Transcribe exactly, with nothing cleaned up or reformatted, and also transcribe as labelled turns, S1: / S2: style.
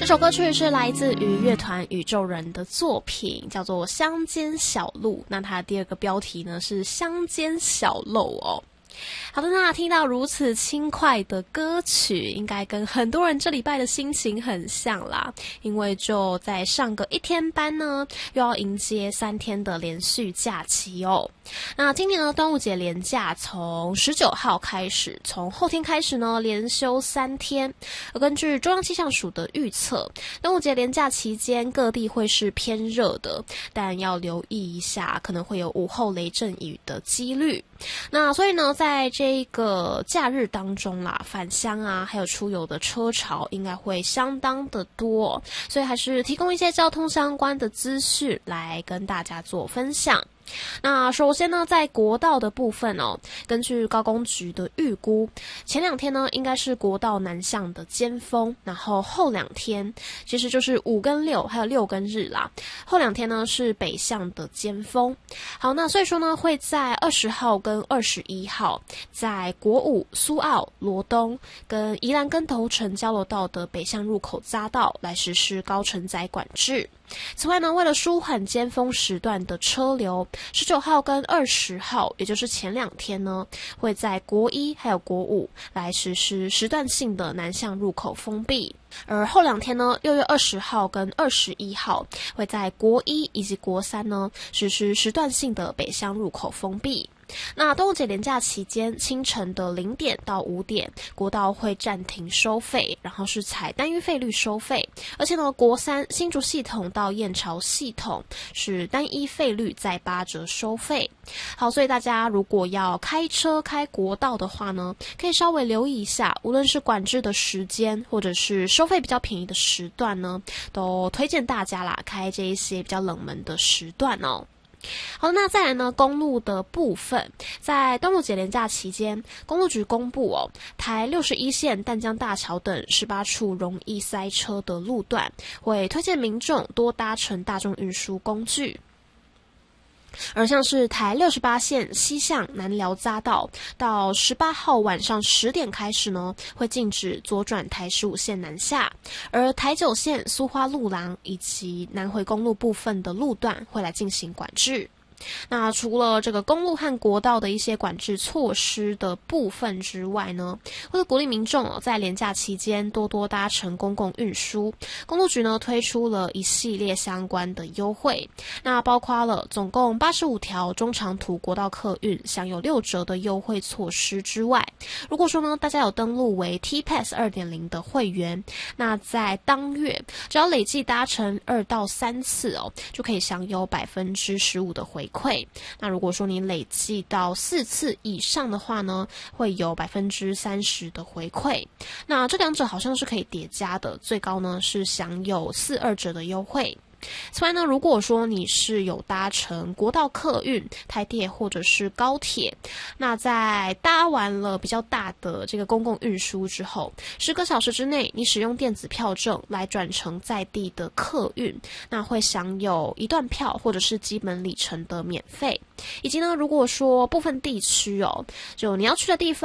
S1: 这首歌曲是来自于乐团宇宙人的作品，叫做《乡间小路》。那它的第二个标题呢是乡间小漏哦。好的，那听到如此轻快的歌曲，应该跟很多人这礼拜的心情很像啦。因为就在上个一天班呢，又要迎接三天的连续假期哦。那今年的端午节连假从十九号开始，从后天开始呢，连休三天。而根据中央气象署的预测，端午节连假期间各地会是偏热的，但要留意一下，可能会有午后雷阵雨的几率。那所以呢，在这个假日当中啦，返乡啊，还有出游的车潮应该会相当的多，所以还是提供一些交通相关的资讯来跟大家做分享。那首先呢，在国道的部分哦，根据高工局的预估，前两天呢应该是国道南向的尖峰，然后后两天其实就是五跟六还有六跟日啦，后两天呢是北向的尖峰。好，那所以说呢，会在二十号跟二十一号，在国五、苏澳、罗东跟宜兰跟头城交流道的北向入口匝道来实施高承载管制。此外呢，为了舒缓尖峰时段的车流，十九号跟二十号，也就是前两天呢，会在国一还有国五来实施时段性的南向入口封闭。而后两天呢，六月二十号跟二十一号，会在国一以及国三呢实施时段性的北向入口封闭。那端午节连假期间，清晨的零点到五点，国道会暂停收费，然后是采单一费率收费。而且呢，国三新竹系统到燕巢系统是单一费率在八折收费。好，所以大家如果要开车开国道的话呢，可以稍微留意一下，无论是管制的时间，或者是收费比较便宜的时段呢，都推荐大家啦，开这一些比较冷门的时段哦。好，那再来呢，公路的部分，在端午节连假期间，公路局公布哦，台六十一线淡江大桥等十八处容易塞车的路段，会推荐民众多搭乘大众运输工具。而像是台六十八线西向南寮匝道到十八号晚上十点开始呢，会禁止左转台十五线南下，而台九线苏花路廊以及南回公路部分的路段会来进行管制。那除了这个公路和国道的一些管制措施的部分之外呢，为了鼓励民众、哦、在连假期间多多搭乘公共运输，公路局呢推出了一系列相关的优惠，那包括了总共八十五条中长途国道客运享有六折的优惠措施之外，如果说呢大家有登录为 T Pass 二点零 的会员，那在当月只要累计搭乘二到三次哦，就可以享有百分之十五的回馈。那如果说你累计到四次以上的话呢，会有百分之三十的回馈。那这两者好像是可以叠加的，最高呢是享有四二折的优惠。此外呢，如果说你是有搭乘国道客运、台铁或者是高铁，那在搭完了比较大的这个公共运输之后，十个小时之内你使用电子票证来转乘在地的客运，那会享有一段票或者是基本里程的免费。以及呢，如果说部分地区哦，就你要去的地方